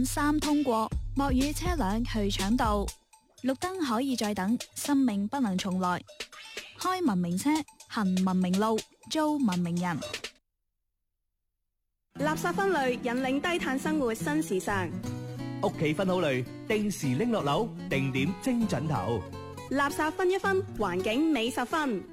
3通過，莫與車輛去搶道。綠燈可以再等，生命不能重來。開文明車，行文明路，做文明人。 垃圾分類引領低碳生活新時尚。 屋企分好類，定時拎落樓，定點精準頭。 垃圾分一分，環境美10分。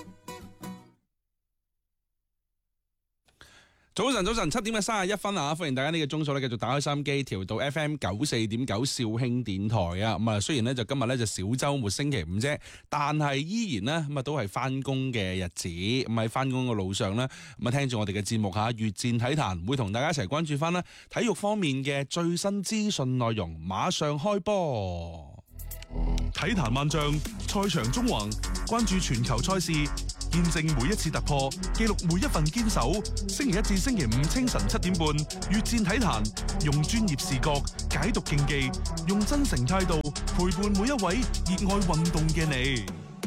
早晨7點嘅31分啊！歡迎大家呢個鐘數咧繼續打開收音機，調到 FM 94.9肇慶電台啊！咁啊，雖然咧就今日咧就小週末星期五啫，但係依然咧咁啊都係翻工嘅日子。咁喺翻工嘅路上咧，咁啊聽住我哋嘅節目嚇，越戰體壇會同大家一齊關注翻咧體育方面嘅最新資訊內容。馬上開波， 體壇萬象，賽場縱橫，關注全球賽事。見證每一次突破，記錄每一份堅守。星期一至星期五清晨7點半，越戰體壇，用專業視角解讀競技，用真誠態度陪伴每一位熱愛運動嘅你。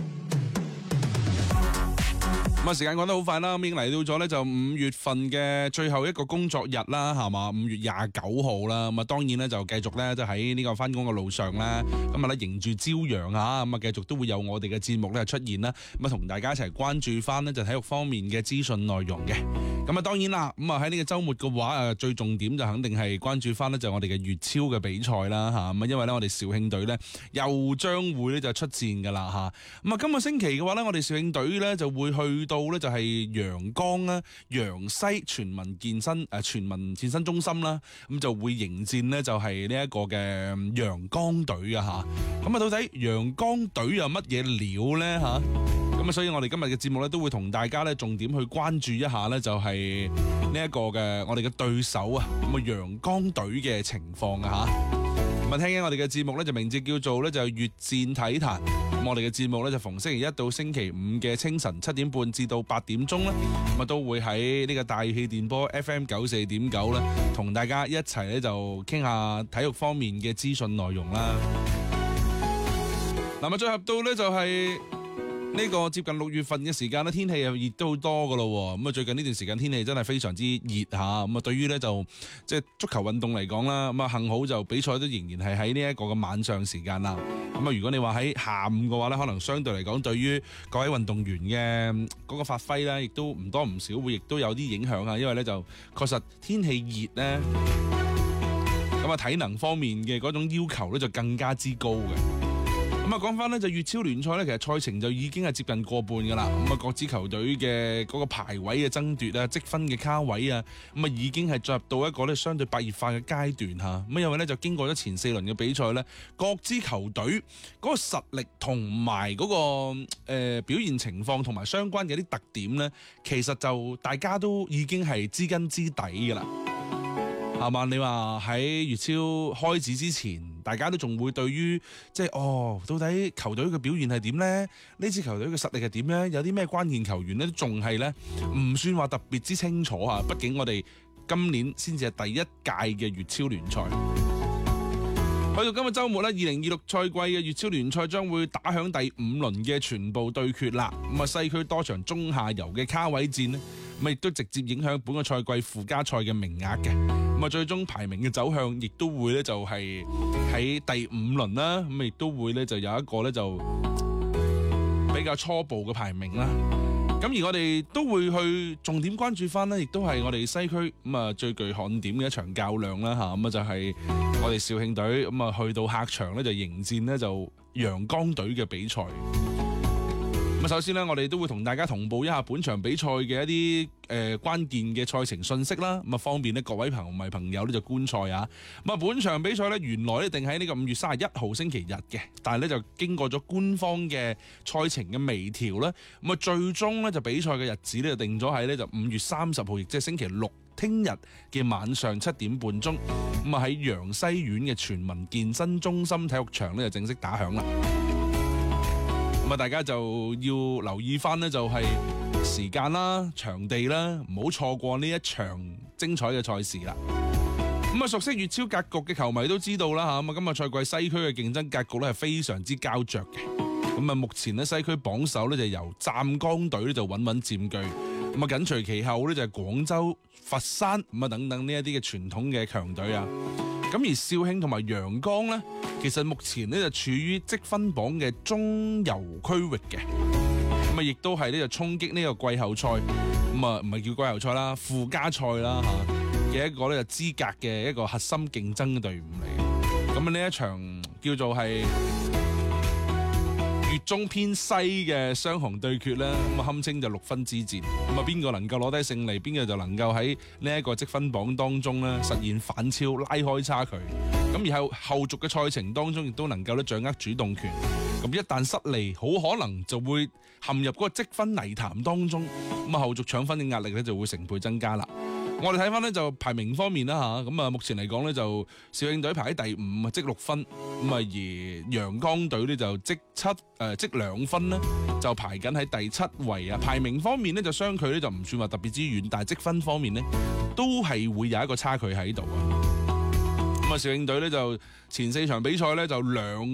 咁啊，時間講得好快啦，已經嚟到咗咧就5月份嘅最後一個工作日啦，係嘛？5月29號啦，咁啊當然咧就繼續咧就喺呢個翻工嘅路上咧，咁啊咧迎住朝陽嚇，咁啊繼續都會有我哋嘅節目咧出現啦，咁啊同大家一齊關注翻咧就體育方面嘅資訊內容嘅。咁啊當然啦，咁啊喺呢個週末嘅話最重點就肯定係關注翻咧就我哋嘅粵超嘅比賽啦嚇，咁啊因為咧我哋肇慶隊咧又將會咧就出戰㗎啦嚇，咁啊今個星期嘅話咧我哋肇慶隊咧就會去到咧就係陽江啦、陽西全民健身中心啦，咁就會迎戰咧就係呢一個嘅陽江隊啊嚇，咁啊到底陽江隊有乜嘢料咧嚇？咁啊所以我哋今日嘅節目咧都會同大家咧重點去關注一下咧就係呢一個嘅我哋嘅對手啊，咁啊陽江隊嘅情況啊嚇。咁啊，聽緊我哋嘅節目咧，就名字叫做咧就越戰體壇。咁我哋嘅節目咧就逢星期一到星期五嘅清晨7點半至到8點鐘啦，咁啊都會喺呢個大氣電波 FM 94.9啦，同大家一齊咧就傾下體育方面嘅資訊內容啦。嗱，最後到咧就係呢個接近6月份嘅時間咧，天氣又熱都好多噶咯。咁啊，最近呢段時間天氣真係非常之熱吓。咁啊，對於咧就即係足球運動嚟講啦，咁啊幸好就比賽都仍然係喺呢一個嘅晚上時間啦。咁啊，如果你話喺下午嘅話咧，可能相對嚟講，對於各位運動員嘅嗰個發揮咧，亦都唔多唔少會亦都有啲影響啊。因為咧就確實天氣熱咧，咁啊體能方面嘅嗰種要求咧就更加之高嘅。咁啊，講翻咧就粵超聯賽咧，其實賽程就已經係接近過半噶啦。咁啊，各支球隊嘅嗰個排位嘅爭奪啊、積分嘅卡位啊，咁啊已經係進入到一個咧相對白熱化嘅階段吓。咁因為咧就經過咗前4輪嘅比賽咧，各支球隊嗰個實力同埋嗰個表現情況同埋相關嘅啲特點咧，其實就大家都已經係知根知底噶啦。係嘛？你話喺粵超開始之前，大家都仲會對於即係到底球隊嘅表現係點呢？呢支球隊嘅實力係點呢？有啲咩關鍵球員呢？都仲係呢，唔算話特別之清楚啊！畢竟我哋今年先至係第一屆嘅粵超聯賽。去到今個週末呢，2026賽季嘅粵超聯賽將會打響第5輪嘅全部對決啦。咁啊，西區多場中下游嘅卡位戰呢，咁亦都直接影響本個賽季附加賽嘅名額嘅。咁啊，最終排名嘅走向亦都會咧就係喺第5輪啦。咁亦都會咧就有一個咧就比較初步嘅排名啦。咁而我哋都會去重點關注翻呢，亦都係我哋西區咁啊最具看點嘅一場較量啦嚇。咁啊就係我哋肇慶隊咁啊去到客場咧就迎戰呢就陽江隊嘅比賽。咁首先呢，我哋都會同大家同步一下本場比賽嘅一啲關鍵嘅賽程信息啦，咁啊方便呢各位朋友呢就觀賽啊。咁啊本場比賽呢，原來呢定喺呢個5月31號星期日嘅，但係呢就經過咗官方嘅賽程嘅微調啦，咁啊最終呢就比賽嘅日子呢就定咗喺呢就5月30號，亦即係星期六聽日嘅晚上7點半鐘，咁啊喺陽西縣嘅全民健身中心體育場呢就正式打響啦。咁啊，大家就要留意翻呢，就係時間啦、場地啦，唔好錯過呢一場精彩嘅賽事啦。咁啊，熟悉粵超格局嘅球迷都知道啦吓，咁啊，今個賽季西區嘅競爭格局咧係非常之膠着嘅。咁啊，目前呢，西區榜首咧就由湛江隊咧就穩穩佔據，咁啊緊隨其後咧就係廣州、佛山咁啊等等呢一啲嘅傳統嘅強隊啊。 咁而肇慶同埋陽江咧，其實目前咧就處於積分榜嘅中游區域嘅，咁啊亦都係呢就衝擊呢個季後賽，咁啊唔係叫季後賽啦，附加賽啦嘅一個咧就資格嘅一個核心競爭嘅隊伍嚟嘅。咁啊呢一場叫做係粵中偏西嘅雙雄對決咧，咁啊堪稱就6分之戰。咁啊邊個能夠攞低勝利，邊個就能夠喺呢一個積分榜當中咧實現反超，拉開差距。咁而喺後續嘅賽程當中，亦都能夠咧掌握主動權。咁一旦失利，好可能就會陷入嗰個積分泥潭當中。咁啊後續搶分嘅壓力咧就會成倍增加啦。我哋睇翻咧就排名方面啦嚇，咁啊目前嚟講咧就肇慶隊排喺第5，積6分，咁啊而陽江隊咧就積2分咧，就排緊喺第7位啊。排名方面咧就相距咧就唔算話特別之遠，但係積分方面咧都係會有一個差距喺度啊。咁啊肇慶隊咧就前4場比賽咧就2